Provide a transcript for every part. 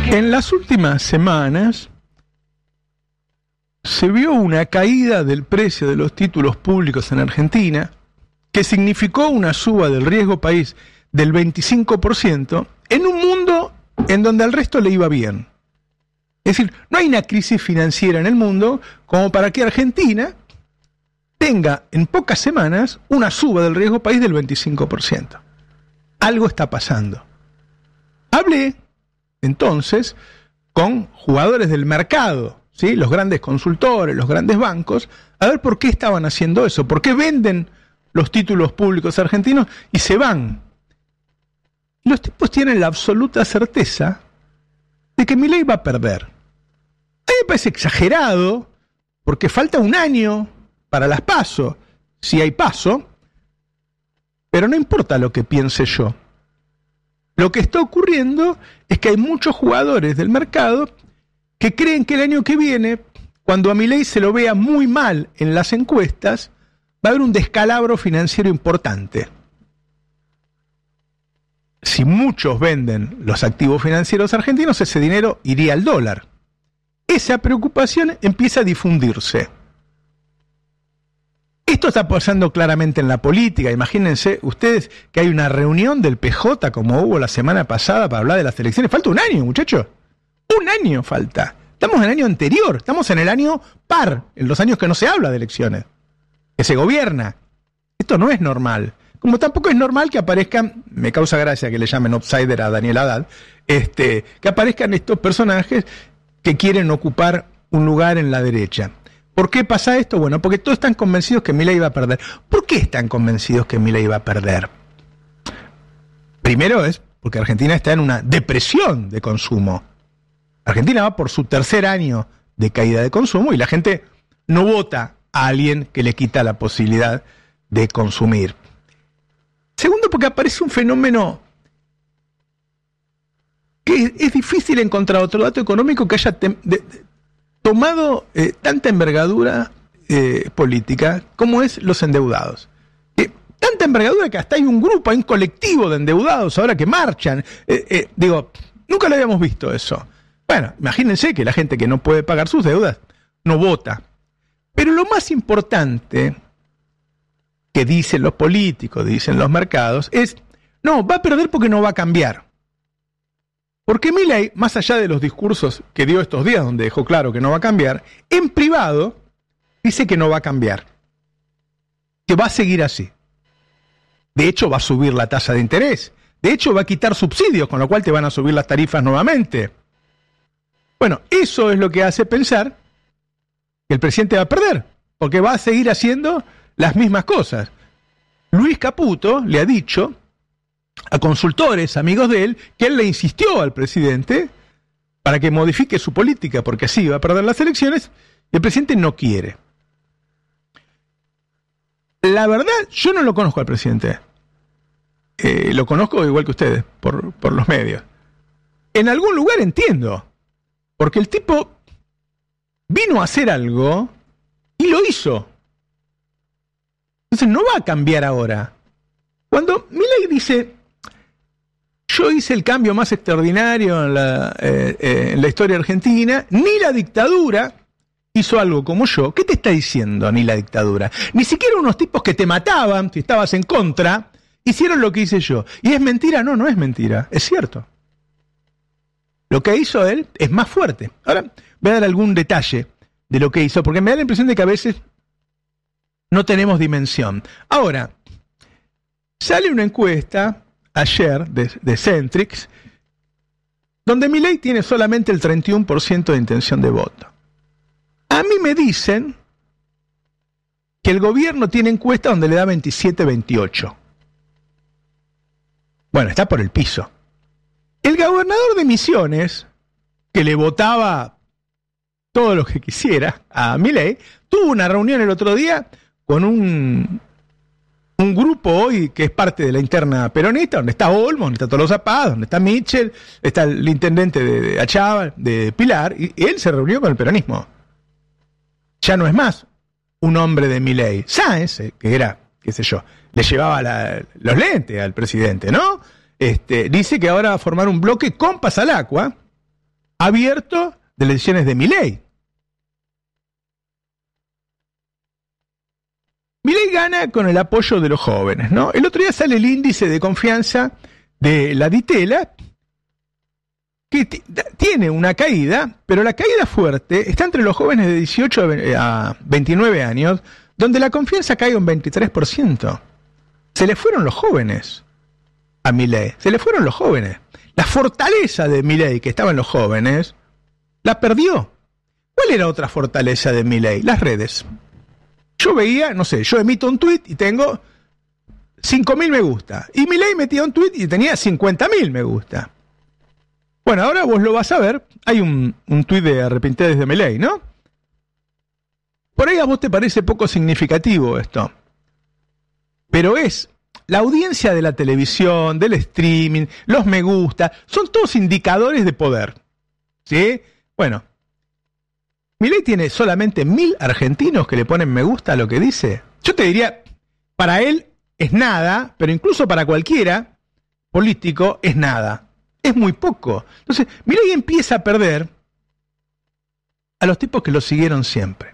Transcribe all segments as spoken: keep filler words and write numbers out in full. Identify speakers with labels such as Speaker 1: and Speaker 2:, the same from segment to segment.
Speaker 1: En las últimas semanas se vio una caída del precio de los títulos públicos en Argentina que significó una suba del riesgo país del veinticinco por ciento en un mundo en donde al resto le iba bien. Es decir, no hay una crisis financiera en el mundo como para que Argentina tenga en pocas semanas una suba del riesgo país del veinticinco por ciento. Algo está pasando. Hablé entonces con jugadores del mercado, ¿sí? Los grandes consultores, los grandes bancos, a ver por qué estaban haciendo eso, por qué venden los títulos públicos argentinos y se van. Los tipos tienen la absoluta certeza de que Milei va a perder. A mí me parece exagerado, porque falta un año para las PASO, si hay PASO, pero no importa lo que piense yo. Lo que está ocurriendo es que hay muchos jugadores del mercado que creen que el año que viene, cuando a Milei se lo vea muy mal en las encuestas, va a haber un descalabro financiero importante. Si muchos venden los activos financieros argentinos, ese dinero iría al dólar. Esa preocupación empieza a difundirse. Esto está pasando claramente en la política. Imagínense ustedes que hay una reunión del P J como hubo la semana pasada para hablar de las elecciones. Falta un año, muchachos. Un año falta. Estamos en el año anterior. Estamos en el año par, en los años que no se habla de elecciones, que se gobierna. Esto no es normal. Como tampoco es normal que aparezcan, me causa gracia que le llamen outsider a Daniel Haddad, este, que aparezcan estos personajes que quieren ocupar un lugar en la derecha. ¿Por qué pasa esto? Bueno, porque todos están convencidos que Milei va a perder. ¿Por qué están convencidos que Milei va a perder? Primero es porque Argentina está en una depresión de consumo. Argentina va por su tercer año de caída de consumo y la gente no vota a alguien que le quita la posibilidad de consumir. Segundo, porque aparece un fenómeno que es difícil encontrar otro dato económico que haya tem- de, de, tomado eh, tanta envergadura eh, política como es los endeudados. Eh, tanta envergadura que hasta hay un grupo, hay un colectivo de endeudados ahora que marchan. Eh, eh, digo, nunca lo habíamos visto eso. Bueno, imagínense que la gente que no puede pagar sus deudas no vota. Pero lo más importante que dicen los políticos, dicen los mercados, es, no, va a perder porque no va a cambiar. Porque Milei, más allá de los discursos que dio estos días, donde dejó claro que no va a cambiar, en privado dice que no va a cambiar, que va a seguir así. De hecho, va a subir la tasa de interés. De hecho, va a quitar subsidios, con lo cual te van a subir las tarifas nuevamente. Bueno, eso es lo que hace pensar que el presidente va a perder, porque va a seguir haciendo las mismas cosas. Luis Caputo le ha dicho a consultores, amigos de él, que él le insistió al presidente para que modifique su política, porque así va a perder las elecciones, y el presidente no quiere. La verdad, yo no lo conozco al presidente. Eh, lo conozco igual que ustedes, por, por los medios. En algún lugar entiendo, porque el tipo vino a hacer algo y lo hizo. Entonces no va a cambiar ahora. Cuando Milei dice, yo hice el cambio más extraordinario en la, eh, eh, en la historia argentina, ni la dictadura hizo algo como yo. ¿Qué te está diciendo ni la dictadura? Ni siquiera unos tipos que te mataban, si estabas en contra, hicieron lo que hice yo. ¿Y es mentira? No, no es mentira, es cierto. Lo que hizo él es más fuerte. Ahora voy a dar algún detalle de lo que hizo, porque me da la impresión de que a veces no tenemos dimensión. Ahora, sale una encuesta ayer de, de Centrix, donde Milei tiene solamente el treinta y uno por ciento de intención de voto. A mí me dicen que el gobierno tiene encuesta donde le da veintisiete, veintiocho. Bueno, está por el piso. El gobernador de Misiones, que le votaba todo lo que quisiera a Milei, tuvo una reunión el otro día con un, un grupo hoy que es parte de la interna peronista, donde está Olmos, donde está Tolosa Paz, donde está Mitchell, está el intendente de, de Achava, de Pilar, y él se reunió con el peronismo. Ya no es más un hombre de Milei. Sáenz, que era, qué sé yo, le llevaba la, los lentes al presidente, ¿no? Este, dice que ahora va a formar un bloque con Pasalacqua, abierto de las decisiones de Milei. Milei gana con el apoyo de los jóvenes, ¿no? El otro día sale el índice de confianza de la Ditela, que t- tiene una caída, pero la caída fuerte está entre los jóvenes de dieciocho a veintinueve años, donde la confianza cae un veintitrés por ciento. Se le fueron los jóvenes a Milei, se le fueron los jóvenes. La fortaleza de Milei, que estaba en los jóvenes, la perdió. ¿Cuál era otra fortaleza de Milei? Las redes. Yo veía, no sé, yo emito un tuit y tengo cinco mil me gusta. Y Milei metía un tuit y tenía cincuenta mil me gusta. Bueno, ahora vos lo vas a ver. Hay un, un tuit de arrepentidos de Milei, ¿no? Por ahí a vos te parece poco significativo esto. Pero es la audiencia de la televisión, del streaming, los me gusta, son todos indicadores de poder. ¿Sí? Bueno, Milei tiene solamente mil argentinos que le ponen me gusta a lo que dice. Yo te diría, para él es nada, pero incluso para cualquiera político es nada. Es muy poco. Entonces, Milei empieza a perder a los tipos que lo siguieron siempre.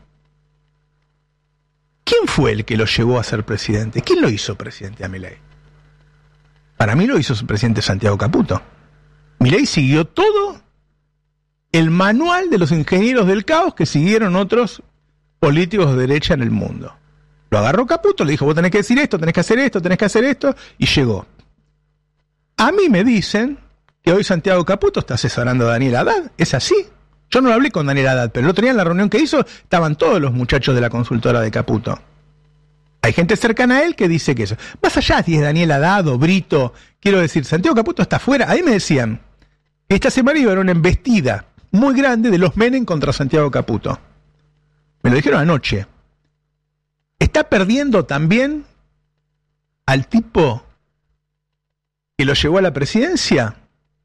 Speaker 1: ¿Quién fue el que lo llevó a ser presidente? ¿Quién lo hizo presidente a Milei? Para mí lo hizo su presidente Santiago Caputo. Milei siguió todo el manual de los ingenieros del caos que siguieron otros políticos de derecha en el mundo. Lo agarró Caputo, le dijo, vos tenés que decir esto, tenés que hacer esto, tenés que hacer esto, y llegó. A mí me dicen que hoy Santiago Caputo está asesorando a Daniel Haddad. ¿Es así? Yo no lo hablé con Daniel Haddad, pero el otro día en la reunión que hizo estaban todos los muchachos de la consultora de Caputo. Hay gente cercana a él que dice que eso. Más allá si es Daniel Haddad o Brito, quiero decir, Santiago Caputo está afuera. Ahí me decían que esta semana iba a haber una embestida muy grande de los Menem contra Santiago Caputo. Me lo dijeron anoche. Está perdiendo también al tipo que lo llevó a la presidencia.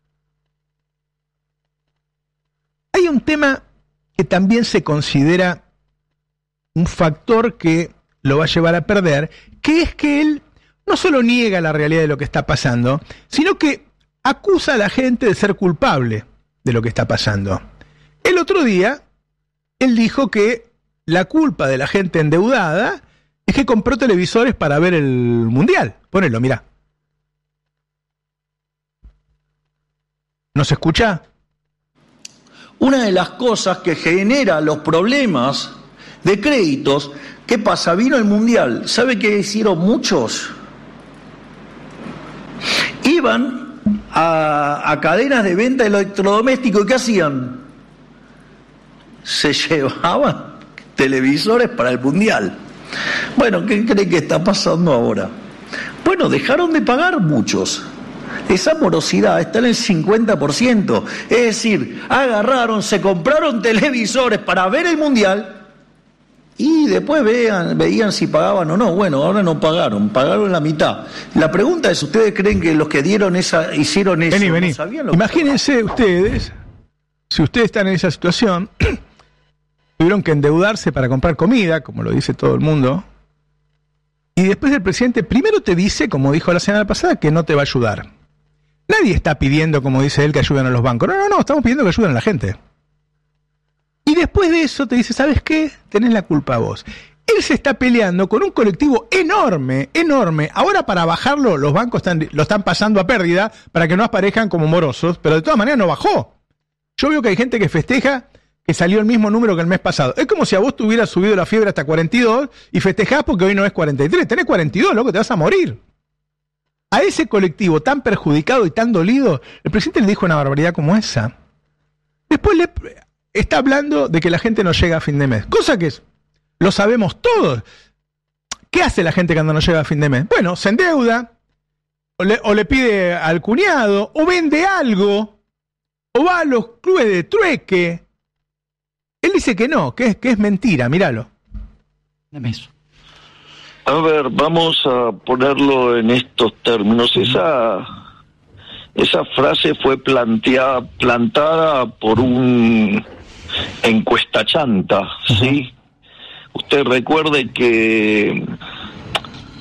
Speaker 1: Hay un tema que también se considera un factor que lo va a llevar a perder, que es que él no solo niega la realidad de lo que está pasando, sino que acusa a la gente de ser culpable de lo que está pasando. El otro día, él dijo que la culpa de la gente endeudada es que compró televisores para ver el Mundial. Ponelo, mirá. ¿No se escucha?
Speaker 2: Una de las cosas que genera los problemas de créditos, ¿qué pasa? Vino el Mundial, ¿sabe qué hicieron muchos? Iban a, a cadenas de venta de electrodomésticos, ¿y qué hacían? Se llevaban televisores para el Mundial. Bueno, ¿qué cree que está pasando ahora? Bueno, dejaron de pagar muchos. Esa morosidad está en el cincuenta por ciento. Es decir, agarraron, se compraron televisores para ver el Mundial y después vean, veían si pagaban o no. Bueno, ahora no pagaron, pagaron la mitad. La pregunta es, ¿ustedes creen que los que dieron esa, hicieron eso?
Speaker 1: Vení, vení.
Speaker 2: ¿No sabían lo
Speaker 1: Imagínense ustedes, si ustedes están en esa situación, tuvieron que endeudarse para comprar comida, como lo dice todo el mundo, y después el presidente primero te dice, como dijo la semana pasada, que no te va a ayudar. Nadie está pidiendo, como dice él, que ayuden a los bancos. No, no, no, estamos pidiendo que ayuden a la gente. Y después de eso te dice, ¿sabes qué? Tenés la culpa vos. Él se está peleando con un colectivo enorme, enorme. Ahora para bajarlo, los bancos están, lo están pasando a pérdida para que no aparezcan como morosos, pero de todas maneras no bajó. Yo veo que hay gente que festeja que salió el mismo número que el mes pasado. Es como si a vos te hubieras subido la fiebre hasta cuarenta y dos y festejás porque hoy no es cuarenta y tres. Tenés cuarenta y dos, loco, te vas a morir. A ese colectivo tan perjudicado y tan dolido, el presidente le dijo una barbaridad como esa. Después le está hablando de que la gente no llega a fin de mes. Cosa que es, lo sabemos todos. ¿Qué hace la gente cuando no llega a fin de mes? Bueno, se endeuda, o le, o le pide al cuñado, o vende algo, o va a los clubes de trueque. Él dice que no, que es, que es mentira, míralo.
Speaker 3: Dame eso. A ver, vamos a ponerlo en estos términos. Esa esa frase fue planteada, plantada por un encuesta chanta, ¿sí? Usted recuerde que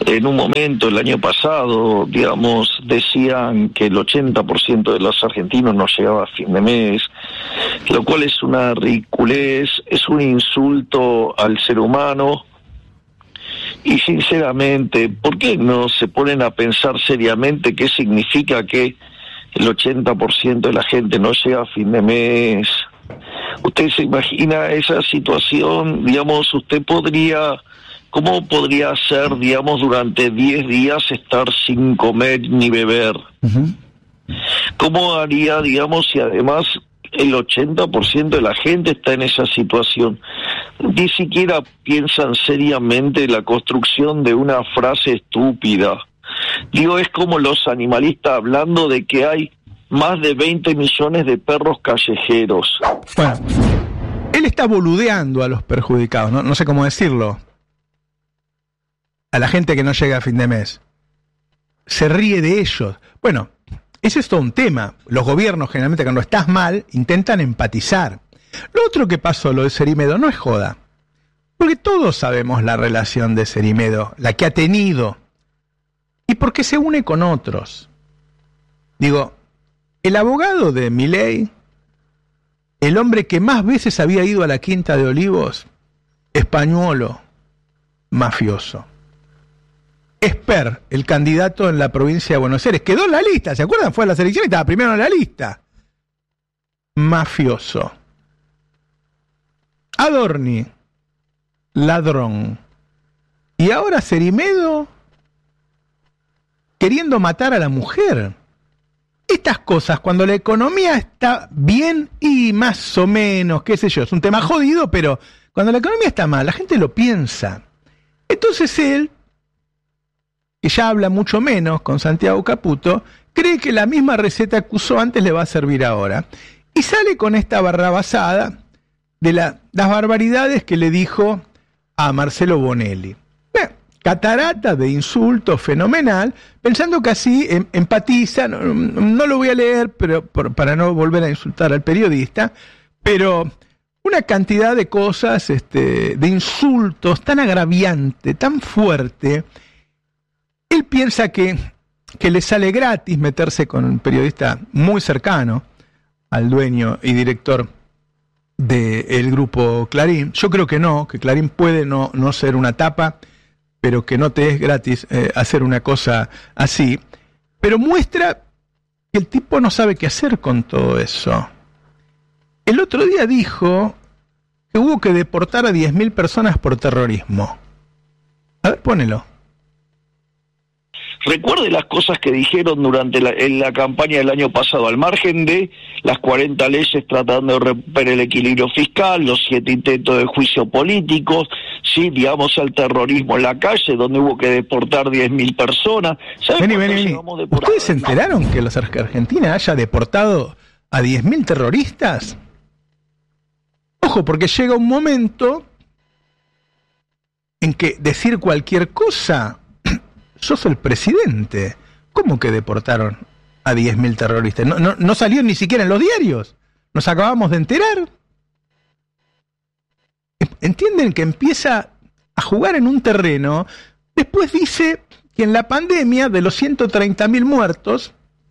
Speaker 3: en un momento, el año pasado, digamos, decían que el ochenta por ciento de los argentinos no llegaba a fin de mes, lo cual es una ridiculez, es un insulto al ser humano. Y sinceramente, ¿por qué no se ponen a pensar seriamente qué significa que el ochenta por ciento de la gente no llega a fin de mes? ¿Usted se imagina esa situación? Digamos, usted podría... ¿Cómo podría ser, digamos, durante diez días estar sin comer ni beber? Uh-huh. ¿Cómo haría, digamos, si además el ochenta por ciento de la gente está en esa situación? Ni siquiera piensan seriamente en la construcción de una frase estúpida. Digo, es como los animalistas hablando de que hay más de veinte millones de perros callejeros.
Speaker 1: Bueno, él está boludeando a los perjudicados, no, no sé cómo decirlo. A la gente que no llega a fin de mes. Se ríe de ellos. Bueno, ese es todo un tema. Los gobiernos, generalmente, cuando estás mal, intentan empatizar. Lo otro que pasó, lo de Cerimedo, no es joda. Porque todos sabemos la relación de Cerimedo, la que ha tenido. Y porque se une con otros. Digo, el abogado de Milei, el hombre que más veces había ido a la Quinta de Olivos, españolo, mafioso. Esper, el candidato en la provincia de Buenos Aires, quedó en la lista, ¿se acuerdan? Fue a las elecciones y estaba primero en la lista. Mafioso. Adorni, ladrón. Y ahora Cerimedo queriendo matar a la mujer. Estas cosas, cuando la economía está bien y más o menos, qué sé yo, es un tema jodido, pero cuando la economía está mal, la gente lo piensa. Entonces él, que ya habla mucho menos con Santiago Caputo, cree que la misma receta que usó antes le va a servir ahora. Y sale con esta barrabasada de la, las barbaridades que le dijo a Marcelo Bonelli. Eh, catarata de insultos fenomenal, pensando que así em, empatiza, no, no lo voy a leer pero por, para no volver a insultar al periodista, pero una cantidad de cosas, este, de insultos tan agraviante, tan fuerte. Él piensa que, que le sale gratis meterse con un periodista muy cercano al dueño y director del grupo Clarín. Yo creo que no, que Clarín puede no, no ser una tapa, pero que no te es gratis eh, hacer una cosa así. Pero muestra que el tipo no sabe qué hacer con todo eso. El otro día dijo que hubo que deportar a diez mil personas por terrorismo. A ver, ponelo.
Speaker 3: Recuerde las cosas que dijeron durante la, en la campaña del año pasado, al margen de las cuarenta leyes tratando de romper el equilibrio fiscal, los siete intentos de juicio políticos, sí, digamos al terrorismo en la calle, donde hubo que deportar diez mil personas.
Speaker 1: Vení, vení, vení. ¿Ustedes se enteraron que los Argentina haya deportado a diez mil terroristas? Ojo, porque llega un momento en que decir cualquier cosa... Sos el presidente. ¿Cómo que deportaron a diez mil terroristas? No, no, no salió ni siquiera en los diarios. Nos acabamos de enterar. Entienden que empieza a jugar en un terreno. Después dice que en la pandemia, de los ciento treinta mil muertos,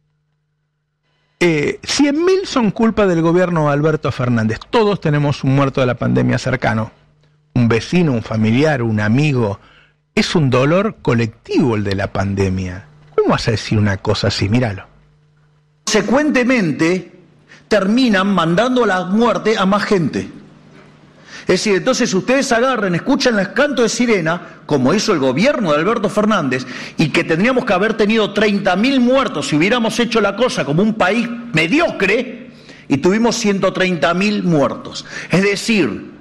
Speaker 1: eh, cien mil son culpa del gobierno de Alberto Fernández. Todos tenemos un muerto de la pandemia cercano. Un vecino, un familiar, un amigo. Es un dolor colectivo el de la pandemia. ¿Cómo vas a decir una cosa así? Míralo.
Speaker 2: Consecuentemente, terminan mandando la muerte a más gente. Es decir, entonces ustedes agarren, escuchan el canto de sirena, como hizo el gobierno de Alberto Fernández, y que tendríamos que haber tenido treinta mil muertos si hubiéramos hecho la cosa como un país mediocre, y tuvimos ciento treinta mil muertos. Es decir...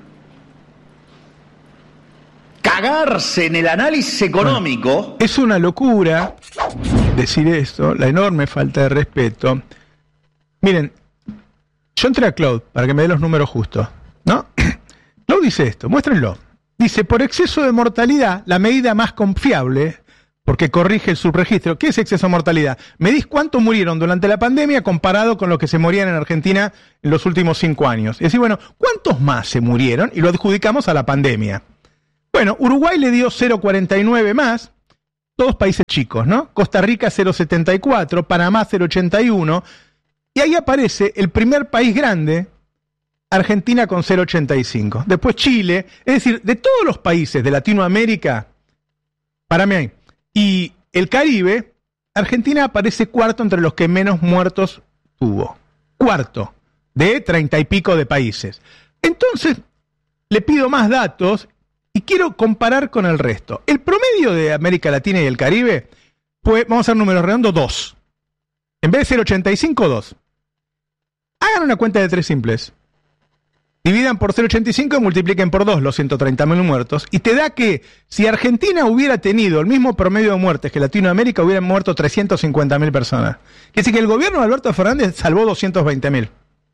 Speaker 2: cagarse en el análisis económico.
Speaker 1: Bueno, es una locura decir esto, la enorme falta de respeto. Miren, yo entré a Cloud para que me dé los números justos, ¿no? Cloud dice esto, muéstrenlo. Dice, por exceso de mortalidad, la medida más confiable, porque corrige el subregistro. ¿Qué es exceso de mortalidad? Medís cuántos murieron durante la pandemia comparado con los que se morían en Argentina en los últimos cinco años. Y decir, bueno, ¿cuántos más se murieron? Y lo adjudicamos a la pandemia. Bueno, Uruguay le dio cero coma cuarenta y nueve más, todos países chicos, ¿no? Costa Rica cero coma setenta y cuatro, Panamá cero coma ochenta y uno, y ahí aparece el primer país grande, Argentina con cero coma ochenta y cinco. Después Chile, es decir, de todos los países de Latinoamérica, párame ahí, y el Caribe, Argentina aparece cuarto entre los que menos muertos tuvo. Cuarto, de treinta y pico de países. Entonces, le pido más datos y quiero comparar con el resto. El promedio de América Latina y el Caribe, pues, vamos a hacer números redondos, dos. En vez de cero coma ochenta y cinco, dos. Hagan una cuenta de tres simples. Dividan por cero coma ochenta y cinco y multipliquen por dos los ciento treinta mil muertos. Y te da que si Argentina hubiera tenido el mismo promedio de muertes que Latinoamérica, hubieran muerto trescientas cincuenta mil personas. Quiere decir que el gobierno de Alberto Fernández salvó doscientos veinte mil.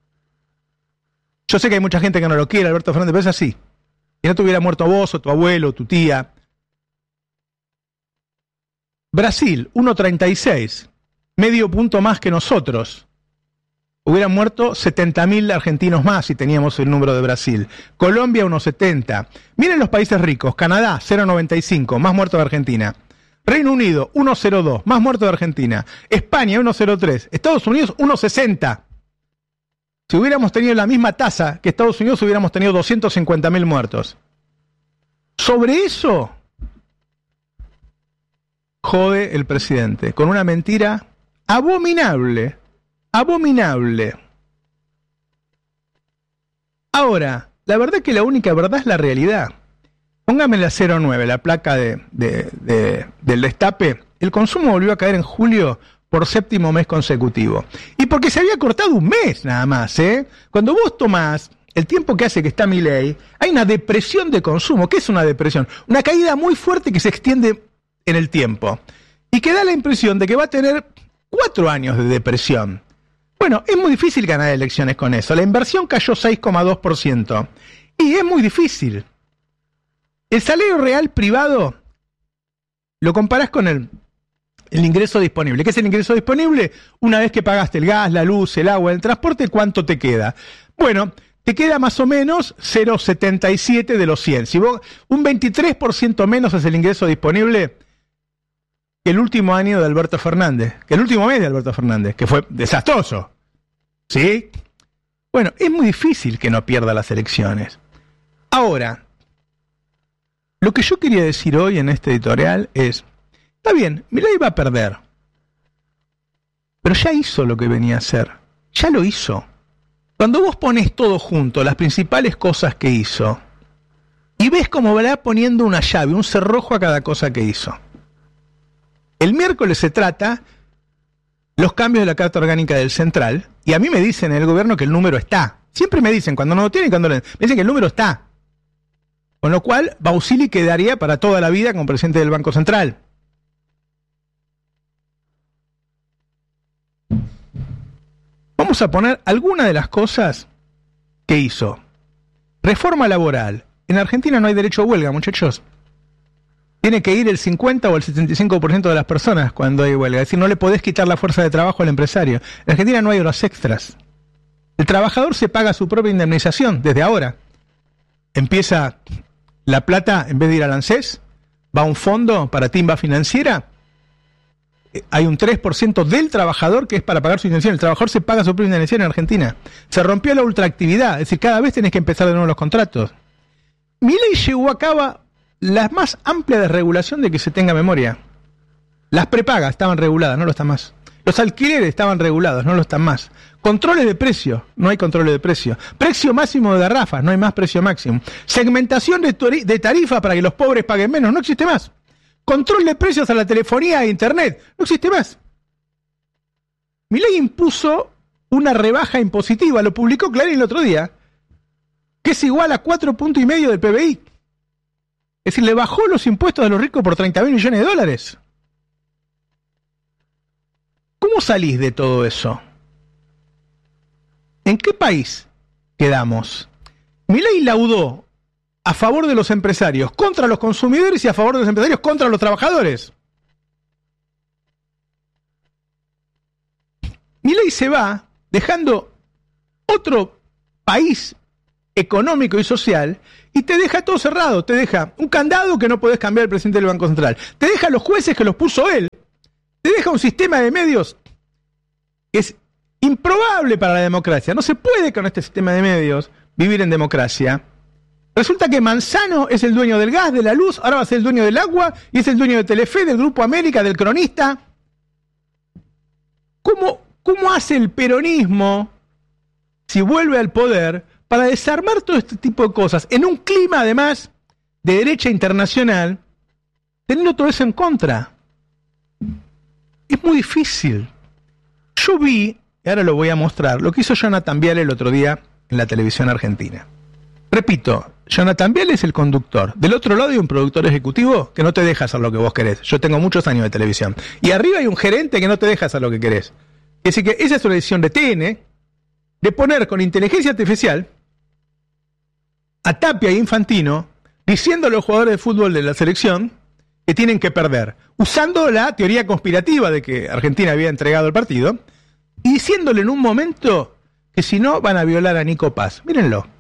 Speaker 1: Yo sé que hay mucha gente que no lo quiere, Alberto Fernández, pero es así. Si no te hubiera muerto vos, o tu abuelo, o tu tía. Brasil, uno coma treinta y seis. Medio punto más que nosotros. Hubieran muerto setenta mil argentinos más si teníamos el número de Brasil. Colombia, uno coma setenta. Miren los países ricos. Canadá, cero coma noventa y cinco, más muerto de Argentina. Reino Unido, uno coma cero dos, más muerto de Argentina. España, uno coma cero tres. Estados Unidos, uno coma sesenta. Si hubiéramos tenido la misma tasa que Estados Unidos, hubiéramos tenido doscientos cincuenta mil muertos. Sobre eso, jode el presidente, con una mentira abominable. Abominable. Ahora, la verdad es que la única verdad es la realidad. Póngame la cero nueve, la placa de, de, de, del destape. El consumo volvió a caer en julio por séptimo mes consecutivo. Y porque se había cortado un mes nada más, ¿eh? Cuando vos tomás el tiempo que hace que está Milei, hay una depresión de consumo. ¿Qué es una depresión? Una caída muy fuerte que se extiende en el tiempo. Y que da la impresión de que va a tener cuatro años de depresión. Bueno, es muy difícil ganar elecciones con eso. La inversión cayó seis coma dos por ciento. Y es muy difícil. El salario real privado lo comparás con el, el ingreso disponible. ¿Qué es el ingreso disponible? Una vez que pagaste el gas, la luz, el agua, el transporte, ¿cuánto te queda? Bueno, te queda más o menos cero coma setenta y siete de los cien. Si vos, un veintitrés por ciento menos es el ingreso disponible que el último año de Alberto Fernández, que el último mes de Alberto Fernández, que fue desastroso. ¿Sí? Bueno, es muy difícil que no pierda las elecciones. Ahora, lo que yo quería decir hoy en este editorial es, está bien, Milei va a perder, pero ya hizo lo que venía a hacer, ya lo hizo. Cuando vos pones todo junto, las principales cosas que hizo, y ves cómo va poniendo una llave, un cerrojo a cada cosa que hizo. El miércoles se trata los cambios de la Carta Orgánica del Central, y a mí me dicen en el gobierno que el número está. Siempre me dicen, cuando no lo tienen, cuando lo... me dicen que el número está. Con lo cual, Bausili quedaría para toda la vida como presidente del Banco Central. Vamos a poner algunas de las cosas que hizo. Reforma laboral. En Argentina no hay derecho a huelga, muchachos. Tiene que ir el cincuenta o el setenta y cinco por ciento de las personas cuando hay huelga. Es decir, no le podés quitar la fuerza de trabajo al empresario. En Argentina no hay horas extras. El trabajador se paga su propia indemnización desde ahora. Empieza la plata, en vez de ir al ANSES, va a un fondo para timba financiera. Hay un tres por ciento del trabajador que es para pagar su indemnización. El trabajador se paga su propia indemnización en Argentina. Se rompió la ultraactividad. Es decir, cada vez tenés que empezar de nuevo los contratos. Milei llevó a cabo la más amplia desregulación de que se tenga memoria. Las prepagas estaban reguladas, no lo están más. Los alquileres estaban regulados, no lo están más. Controles de precio, no hay controles de precio. Precio máximo de garrafas, no hay más precio máximo. Segmentación de, de tarifa para que los pobres paguen menos, no existe más. Control de precios a la telefonía e internet, no existe más. Milei impuso una rebaja impositiva, lo publicó Clarín el otro día, que es igual a cuatro puntos y medio del P B I. Es decir, le bajó los impuestos a los ricos por treinta mil millones de dólares. ¿Cómo salís de todo eso? ¿En qué país quedamos? Milei laudó a favor de los empresarios contra los consumidores y a favor de los empresarios contra los trabajadores. Milei se va dejando otro país económico y social, y te deja todo cerrado, te deja un candado que no podés cambiar el presidente del Banco Central, te deja los jueces que los puso él, te deja un sistema de medios que es improbable para la democracia. No se puede con este sistema de medios vivir en democracia. Resulta que Manzano es el dueño del gas, de la luz, ahora va a ser el dueño del agua, y es el dueño de Telefe, del Grupo América, del Cronista. ¿Cómo, cómo hace el peronismo, si vuelve al poder, para desarmar todo este tipo de cosas, en un clima además de derecha internacional, teniendo todo eso en contra? Es muy difícil. Yo vi, y ahora lo voy a mostrar, lo que hizo Jonathan Viale el otro día en la televisión argentina. Repito, Jonathan Viale es el conductor. Del otro lado hay un productor ejecutivo que no te deja hacer lo que vos querés. Yo tengo muchos años de televisión. Y arriba hay un gerente que no te deja hacer lo que querés. Es decir, que esa es una decisión de T N, de poner con inteligencia artificial a Tapia y Infantino diciendo a los jugadores de fútbol de la selección que tienen que perder, usando la teoría conspirativa de que Argentina había entregado el partido y diciéndole en un momento que si no van a violar a Nico Paz. Mírenlo.